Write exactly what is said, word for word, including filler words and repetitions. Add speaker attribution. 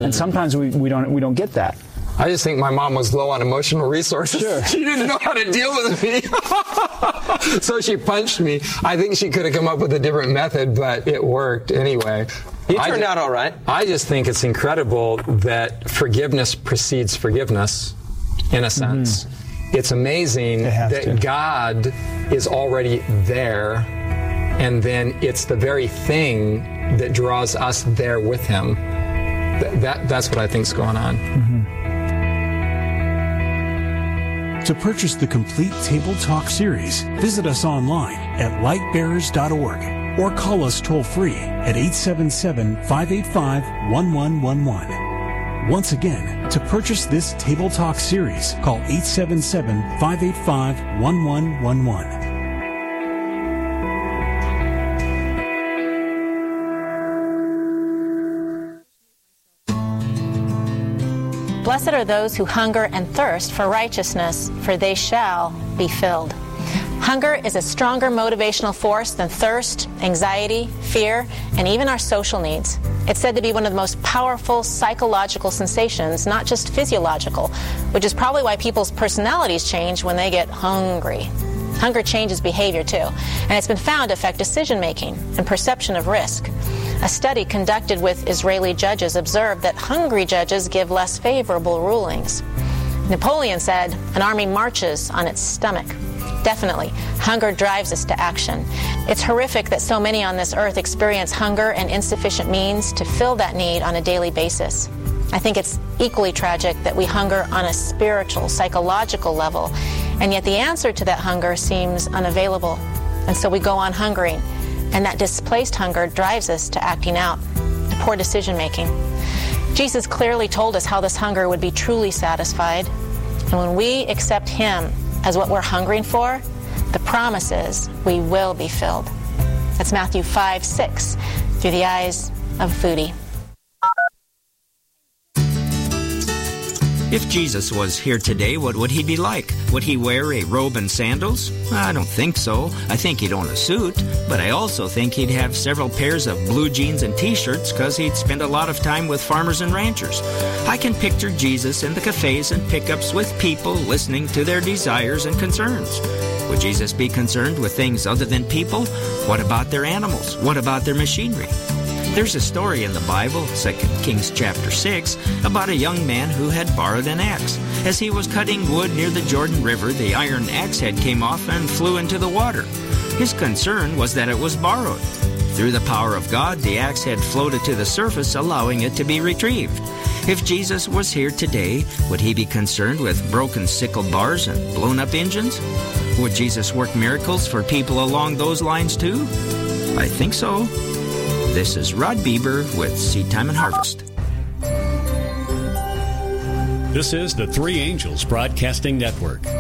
Speaker 1: And sometimes we, we don't we don't get that.
Speaker 2: I just think my mom was low on emotional resources.
Speaker 1: Sure.
Speaker 2: She didn't know how to deal with me. So she punched me. I think she could have come up with a different method, but it worked anyway.
Speaker 3: You turned
Speaker 2: just,
Speaker 3: out all right.
Speaker 2: I just think it's incredible that forgiveness precedes forgiveness, in a sense. Mm-hmm. It's amazing
Speaker 1: it
Speaker 2: that
Speaker 1: to.
Speaker 2: God is already there, and then it's the very thing that draws us there with Him. Th- that, that's what I think's going on.
Speaker 1: Mm-hmm.
Speaker 4: To purchase the complete Table Talk series, visit us online at light bearers dot org or call us toll-free at eight seven seven, five eight five, one one one one. Once again, to purchase this Table Talk series, call eight seven seven, five eight five, one one one one.
Speaker 5: Blessed are those who hunger and thirst for righteousness, for they shall be filled. Hunger is a stronger motivational force than thirst, anxiety, fear, and even our social needs. It's said to be one of the most powerful psychological sensations, not just physiological, which is probably why people's personalities change when they get hungry. Hunger changes behavior too, and it's been found to affect decision-making and perception of risk. A study conducted with Israeli judges observed that hungry judges give less favorable rulings. Napoleon said, "An army marches on its stomach." Definitely, hunger drives us to action. It's horrific that so many on this earth experience hunger and insufficient means to fill that need on a daily basis. I think it's equally tragic that we hunger on a spiritual, psychological level, and yet the answer to that hunger seems unavailable. And so we go on hungering, and that displaced hunger drives us to acting out, to poor decision-making. Jesus clearly told us how this hunger would be truly satisfied, and when we accept Him as what we're hungering for, the promise is we will be filled. That's Matthew five six, through the eyes of a foodie.
Speaker 6: If Jesus was here today, what would he be like? Would he wear a robe and sandals? I don't think so. I think he'd own a suit, but I also think he'd have several pairs of blue jeans and t-shirts because he'd spend a lot of time with farmers and ranchers. I can picture Jesus in the cafes and pickups with people listening to their desires and concerns. Would Jesus be concerned with things other than people? What about their animals? What about their machinery? There's a story in the Bible, Second Kings chapter six, about a young man who had borrowed an axe. As he was cutting wood near the Jordan River, the iron axe head came off and flew into the water. His concern was that it was borrowed. Through the power of God, the axe head floated to the surface, allowing it to be retrieved. If Jesus was here today, would he be concerned with broken sickle bars and blown-up engines? Would Jesus work miracles for people along those lines too? I think so. This is Rod Bieber with Seed Time and Harvest.
Speaker 7: This is the Three Angels Broadcasting Network.